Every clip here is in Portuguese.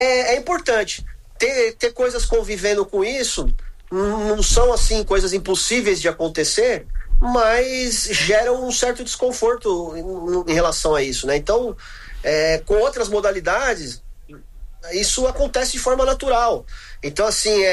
é importante. Ter coisas convivendo com isso não são assim coisas impossíveis de acontecer, mas geram um certo desconforto em relação a isso, né? Então, com outras modalidades, isso acontece de forma natural. Então, assim,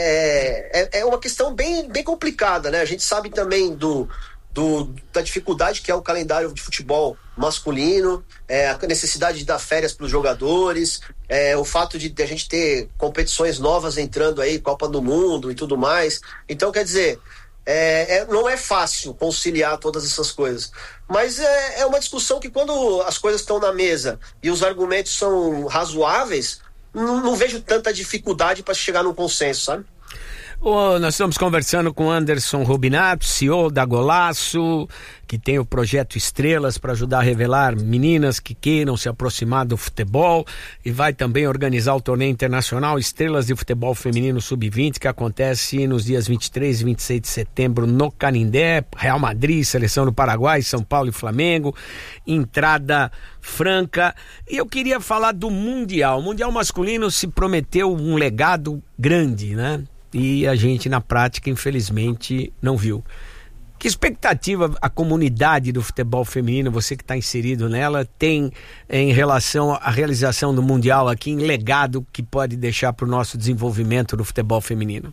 é uma questão bem, bem complicada, né? A gente sabe também da dificuldade que é o calendário de futebol masculino, a necessidade de dar férias para os jogadores, o fato de a gente ter competições novas entrando aí, Copa do Mundo e tudo mais. Então, quer dizer, não é fácil conciliar todas essas coisas, mas é uma discussão que, quando as coisas estão na mesa e os argumentos são razoáveis, não vejo tanta dificuldade para chegar num consenso, sabe? Nós estamos conversando com Anderson Rubinato, CEO da Golaço, que tem o projeto Estrelas para ajudar a revelar meninas que queiram se aproximar do futebol, e vai também organizar o torneio internacional Estrelas de Futebol Feminino Sub-20, que acontece nos dias 23 e 26 de setembro no Canindé. Real Madrid, Seleção do Paraguai, São Paulo e Flamengo, entrada franca. E eu queria falar do Mundial. O Mundial masculino se prometeu um legado grande, né? E a gente, na prática, infelizmente, não viu. Que expectativa a comunidade do futebol feminino, você que está inserido nela, tem em relação à realização do Mundial aqui, em legado que pode deixar para o nosso desenvolvimento do futebol feminino?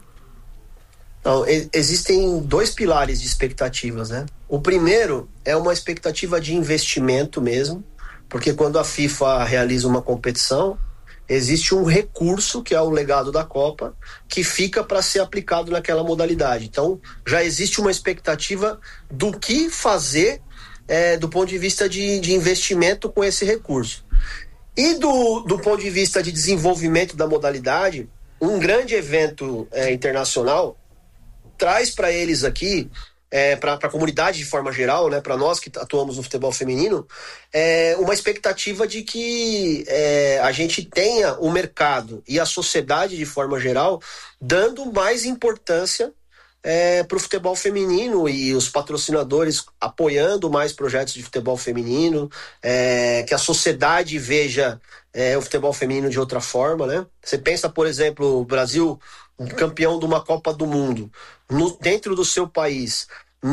Então, existem dois pilares de expectativas, né? O primeiro é uma expectativa de investimento mesmo, porque quando a FIFA realiza uma competição, existe um recurso, que é o legado da Copa, que fica para ser aplicado naquela modalidade. Então, já existe uma expectativa do que fazer do ponto de vista de investimento com esse recurso. E do ponto de vista de desenvolvimento da modalidade, um grande evento internacional traz para eles aqui, para a comunidade de forma geral, né, para nós que atuamos no futebol feminino, uma expectativa de que a gente tenha o mercado e a sociedade de forma geral dando mais importância para o futebol feminino, e os patrocinadores apoiando mais projetos de futebol feminino, que a sociedade veja o futebol feminino de outra forma, né? Você pensa, por exemplo, o Brasil campeão de uma Copa do Mundo dentro do seu país,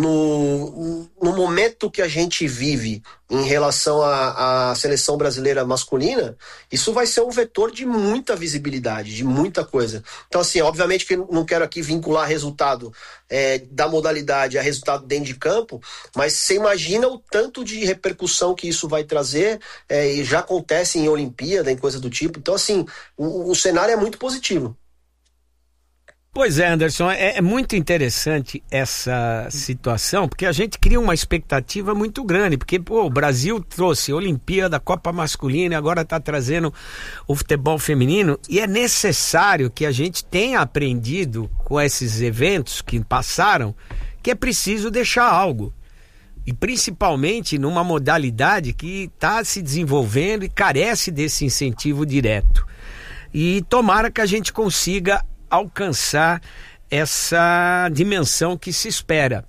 no momento que a gente vive em relação à seleção brasileira masculina, isso vai ser um vetor de muita visibilidade, de muita coisa. Então, assim, obviamente que não quero aqui vincular resultado da modalidade a resultado dentro de campo, mas você imagina o tanto de repercussão que isso vai trazer, e já acontece em Olimpíada, em coisa do tipo. Então, assim, o cenário é muito positivo. Pois é, Anderson, é muito interessante essa situação, porque a gente cria uma expectativa muito grande, porque o Brasil trouxe Olimpíada, Copa Masculina, e agora está trazendo o futebol feminino, e é necessário que a gente tenha aprendido com esses eventos que passaram, que é preciso deixar algo, e principalmente numa modalidade que está se desenvolvendo e carece desse incentivo direto. E tomara que a gente consiga alcançar essa dimensão que se espera.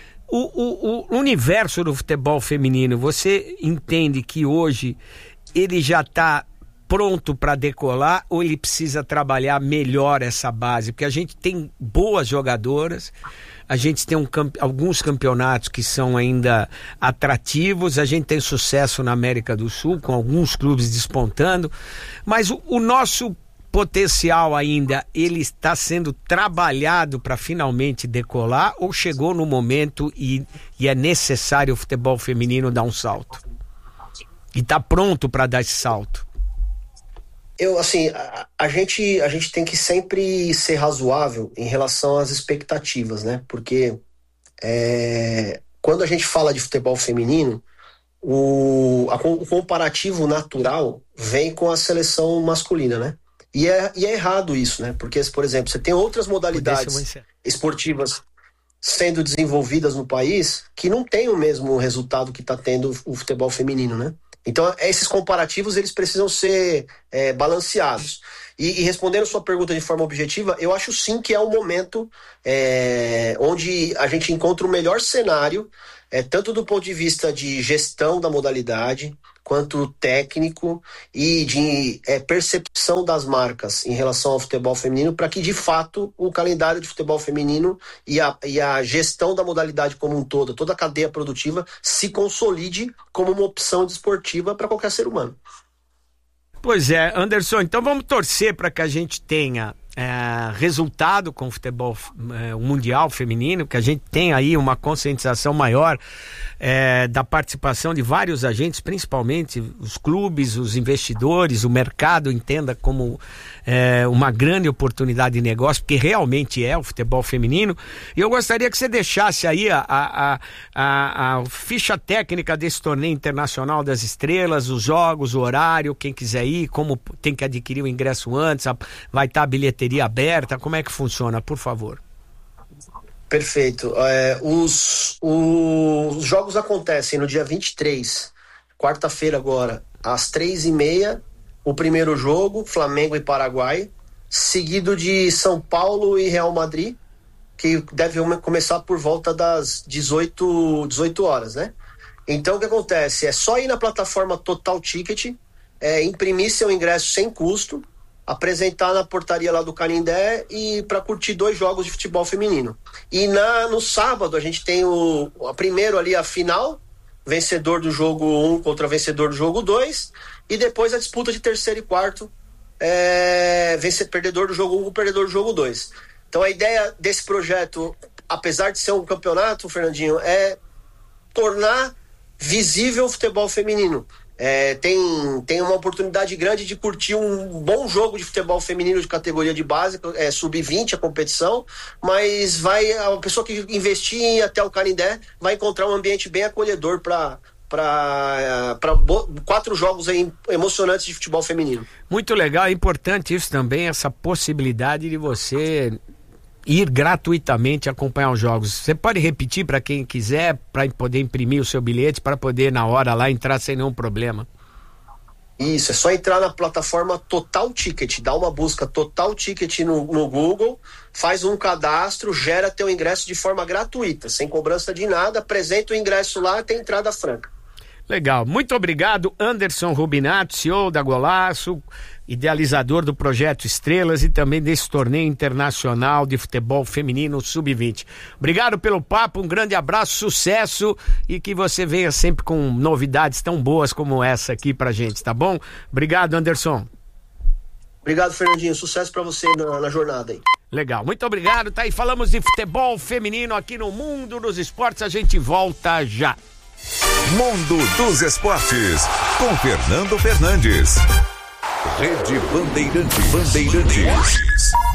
O universo do futebol feminino, você entende que hoje ele já está pronto para decolar, ou ele precisa trabalhar melhor essa base? Porque a gente tem boas jogadoras, a gente tem alguns campeonatos que são ainda atrativos, a gente tem sucesso na América do Sul, com alguns clubes despontando, mas o nosso potencial ainda, ele está sendo trabalhado para finalmente decolar, ou chegou no momento e é necessário o futebol feminino dar um salto? E está pronto para dar esse salto? A gente tem que sempre ser razoável em relação às expectativas, né? Porque quando a gente fala de futebol feminino, o comparativo natural vem com a seleção masculina, né? E é errado isso, né? Porque, por exemplo, você tem outras modalidades esportivas sendo desenvolvidas no país que não tem o mesmo resultado que está tendo o futebol feminino, né? Então, esses comparativos, eles precisam ser balanceados. E respondendo a sua pergunta de forma objetiva, eu acho sim que é um momento onde a gente encontra o melhor cenário, tanto do ponto de vista de gestão da modalidade, quanto técnico e de percepção das marcas em relação ao futebol feminino, para que de fato o calendário de futebol feminino e a gestão da modalidade como um todo, toda a cadeia produtiva, se consolide como uma opção desportiva para qualquer ser humano. Pois é, Anderson, então vamos torcer para que a gente tenha resultado com o futebol mundial feminino, que a gente tenha aí uma conscientização maior da participação de vários agentes, principalmente os clubes, os investidores, o mercado entenda como uma grande oportunidade de negócio, porque realmente é o futebol feminino. E eu gostaria que você deixasse aí a ficha técnica desse torneio internacional das estrelas, os jogos, o horário, quem quiser ir, como tem que adquirir o ingresso antes, vai estar a bilheteria aberta, como é que funciona, por favor? Perfeito. Os jogos acontecem no dia 23, quarta-feira agora, às 3h30, o primeiro jogo, Flamengo e Paraguai, seguido de São Paulo e Real Madrid, que deve começar por volta das 18 horas, né? Então o que acontece? É só ir na plataforma Total Ticket, imprimir seu ingresso sem custo, apresentar na portaria lá do Canindé e para curtir 2 jogos de futebol feminino. E no sábado a gente tem primeiro ali a final, vencedor do jogo 1 contra vencedor do jogo 2, e depois a disputa de terceiro e quarto, perdedor do jogo 1 com perdedor do jogo 2. Então a ideia desse projeto, apesar de ser um campeonato, Fernandinho, é tornar visível o futebol feminino. Tem uma oportunidade grande de curtir um bom jogo de futebol feminino de categoria de base, sub-20 a competição, mas a pessoa que investir em ir até o Canindé vai encontrar um ambiente bem acolhedor para 4 jogos aí emocionantes de futebol feminino. Muito legal, é importante isso também, essa possibilidade de você ir gratuitamente acompanhar os jogos. Você pode repetir para quem quiser, para poder imprimir o seu bilhete, para poder na hora lá entrar sem nenhum problema? Isso, é só entrar na plataforma Total Ticket, dá uma busca Total Ticket no Google, faz um cadastro, gera teu ingresso de forma gratuita, sem cobrança de nada, apresenta o ingresso lá, tem entrada franca. Legal, muito obrigado, Anderson Rubinato, CEO da Golaço, idealizador do Projeto Estrelas e também desse torneio internacional de futebol feminino sub-20. Obrigado pelo papo, um grande abraço, sucesso e que você venha sempre com novidades tão boas como essa aqui pra gente, tá bom? Obrigado, Anderson. Obrigado, Fernandinho, sucesso pra você na jornada aí. Legal, muito obrigado, tá aí, falamos de futebol feminino aqui no Mundo dos Esportes, a gente volta já. Mundo dos Esportes, com Fernando Fernandes. Rede Bandeirantes.